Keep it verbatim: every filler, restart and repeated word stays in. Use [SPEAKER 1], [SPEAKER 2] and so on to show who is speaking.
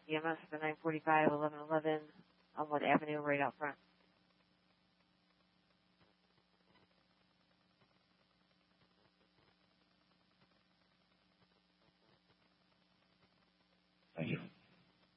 [SPEAKER 1] E M S for nine forty-five, eleven eleven Elmwood Avenue, right out front.